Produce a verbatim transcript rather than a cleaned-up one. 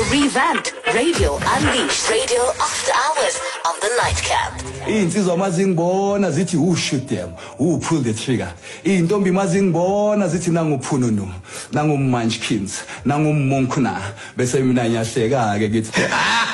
revamped Radio Unleashed, Radio After Hours on the Nightcap. Insizwa mazingibona zithi u shoot them, u pull the trigger. Intombi mazingibona zithi nangu phununu, nangu munchkins, nangu munkhuna, bese mina ngiyahleka ke ngithi